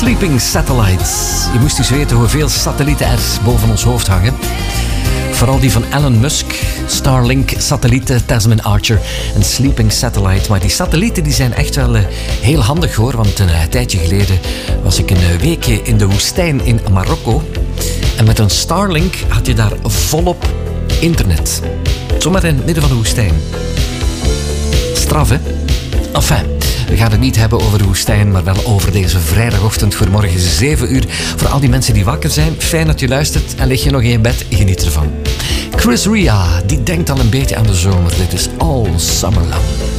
Sleeping Satellites. Je moest eens weten hoeveel satellieten er boven ons hoofd hangen. Vooral die van Elon Musk, Starlink-satellieten, Tasman Archer en Sleeping Satellite. Maar die satellieten die zijn echt wel heel handig hoor. Want een tijdje geleden was ik een weekje in de woestijn in Marokko. En met een Starlink had je daar volop internet. Zomaar in het midden van de woestijn. Straf, hè? Enfin, we gaan het niet hebben over de woestijn, maar wel over deze vrijdagochtend voor morgen 7 uur. Voor al die mensen die wakker zijn, fijn dat je luistert. En lig je nog in je bed, geniet ervan. Chris Ria, die denkt al een beetje aan de zomer. Dit is All Summer Long.